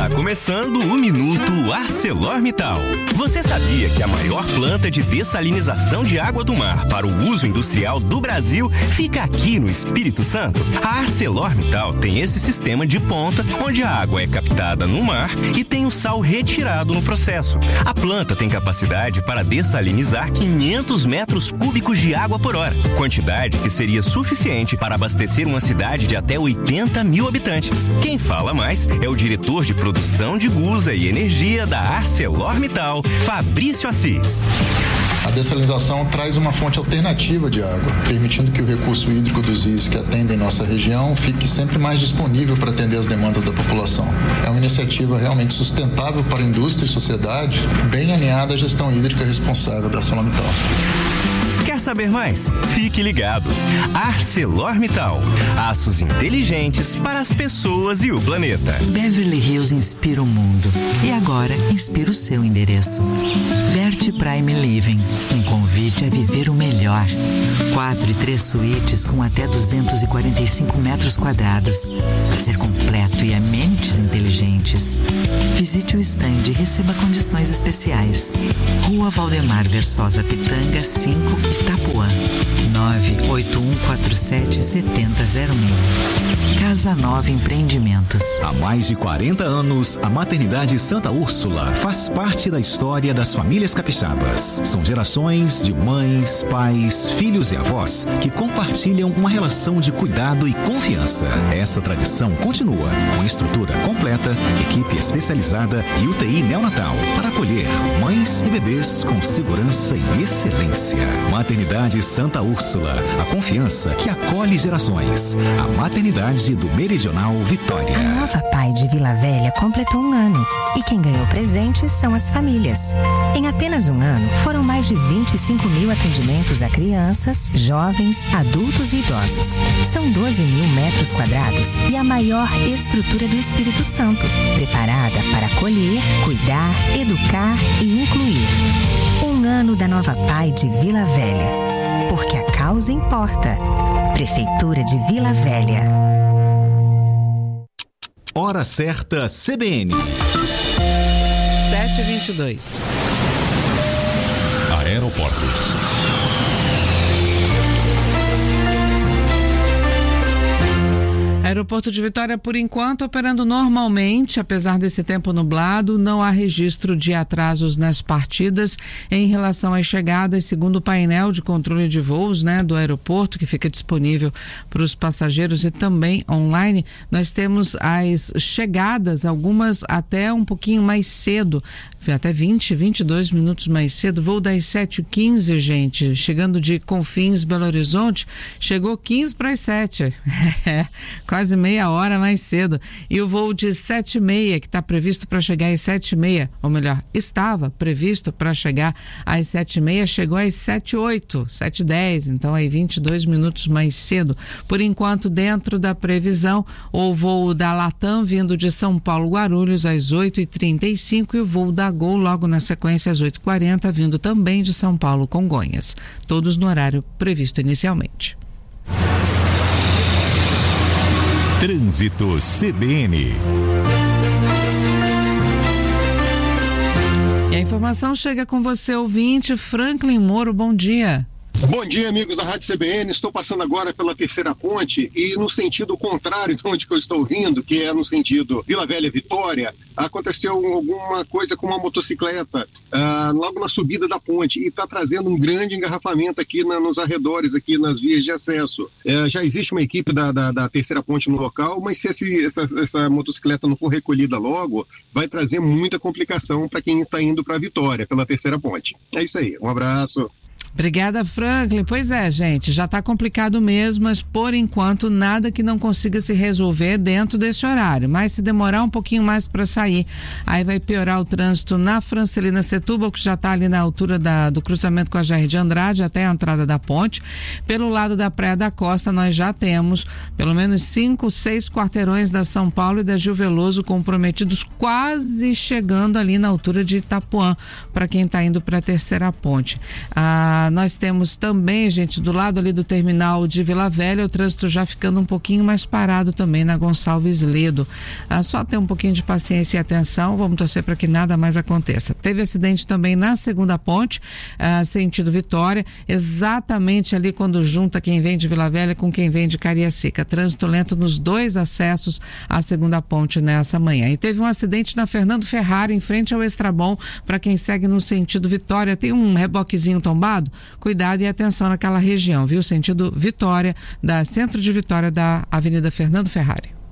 Está começando o Minuto ArcelorMittal. Você sabia que a maior planta de dessalinização de água do mar para o uso industrial do Brasil fica aqui no Espírito Santo? A ArcelorMittal tem esse sistema de ponta onde a água é captada no mar e tem o sal retirado no processo. A planta tem capacidade para dessalinizar 500 metros cúbicos de água por hora, quantidade que seria suficiente para abastecer uma cidade de até 80 mil habitantes. Quem fala mais é o diretor de produção de Gusa e energia da ArcelorMittal, Fabrício Assis. A dessalinização traz uma fonte alternativa de água, permitindo que o recurso hídrico dos rios que atendem nossa região fique sempre mais disponível para atender as demandas da população. É uma iniciativa realmente sustentável para a indústria e sociedade, bem alinhada à gestão hídrica responsável da ArcelorMittal. Quer saber mais? Fique ligado. ArcelorMittal. Aços inteligentes para as pessoas e o planeta. Beverly Hills inspira o mundo. E agora inspira o seu endereço. Verte Prime Living. Um convite a viver o melhor. 4 e 3 suítes com até 245 metros quadrados. Lazer completo e amenities inteligentes. Visite o stand e receba condições especiais. Rua Valdemar Versosa Pitanga, 5, Itapuã. 981477006. Casa Nova Empreendimentos. Há mais de 40 anos, a Maternidade Santa Úrsula faz parte da história das famílias capixabas. São gerações de mães, pais, filhos e avós que compartilham uma relação de cuidado e confiança. Essa tradição continua com estrutura completa, equipe especializada e UTI neonatal para acolher mães e bebês com segurança e excelência. Maternidade Santa Úrsula, a confiança que acolhe gerações. A maternidade do Meridional Vitória. A Nova Pai de Vila Velha completou 1 ano e quem ganhou presentes são as famílias. Em apenas 1 ano, foram mais de 25 mil atendimentos a crianças, jovens, adultos e idosos. São 12 mil metros quadrados e a maior estrutura do Espírito Santo, preparada para acolher, cuidar, educar e incluir. 1 ano da Nova Pai de Vila Velha. Porque a causa importa. Prefeitura de Vila Velha. Hora certa CBN. 7h22. Aeroportos. Aeroporto de Vitória, por enquanto, operando normalmente, apesar desse tempo nublado, não há registro de atrasos nas partidas em relação às chegadas, segundo o painel de controle de voos, do aeroporto, que fica disponível para os passageiros e também online. Nós temos as chegadas, algumas até um pouquinho mais cedo, até 22 minutos mais cedo, voo das 7h15, gente, chegando de Confins, Belo Horizonte, chegou 15 para as 7, quase meia hora mais cedo, e o voo de 7h30, que está previsto para chegar às 7h30, ou melhor, estava previsto para chegar às 7h30, chegou às 7h08, 7h10, então aí 22 minutos mais cedo. Por enquanto, dentro da previsão, o voo da Latam vindo de São Paulo Guarulhos às 8h35 e o voo da Gol logo na sequência às 8h40, vindo também de São Paulo Congonhas, todos no horário previsto inicialmente. Trânsito CBN. E a informação chega com você, ouvinte. Franklin Moro, bom dia. Bom dia, amigos da Rádio CBN. Estou passando agora pela Terceira Ponte e no sentido contrário de onde eu estou vindo, que é no sentido Vila Velha Vitória, aconteceu alguma coisa com uma motocicleta logo na subida da ponte e está trazendo um grande engarrafamento aqui nos arredores, aqui nas vias de acesso. Já existe uma equipe da Terceira Ponte no local, mas se essa motocicleta não for recolhida logo, vai trazer muita complicação para quem está indo para Vitória pela Terceira Ponte. É isso aí, um abraço. Obrigada, Franklin. Pois é, gente, já está complicado mesmo, mas por enquanto nada que não consiga se resolver dentro desse horário, mas se demorar um pouquinho mais para sair, aí vai piorar o trânsito na Francelina Setúbal, que já está ali na altura do cruzamento com a Jair de Andrade até a entrada da ponte. Pelo lado da Praia da Costa, nós já temos pelo menos 5, 6 quarteirões da São Paulo e da Gil Veloso comprometidos, quase chegando ali na altura de Itapuã, para quem está indo para a Terceira Ponte. Nós temos também, gente, do lado ali do terminal de Vila Velha, o trânsito já ficando um pouquinho mais parado também na Gonçalves Ledo. Só ter um pouquinho de paciência e atenção, vamos torcer para que nada mais aconteça. Teve acidente também na segunda ponte, sentido Vitória, exatamente ali quando junta quem vem de Vila Velha com quem vem de Cariacica. Trânsito lento nos 2 acessos à segunda ponte nessa manhã. E teve um acidente na Fernando Ferrari, em frente ao Extrabom, para quem segue no sentido Vitória. Tem um reboquezinho tombado, cuidado e atenção naquela região, viu? Sentido Vitória, da centro de Vitória da Avenida Fernando Ferrari.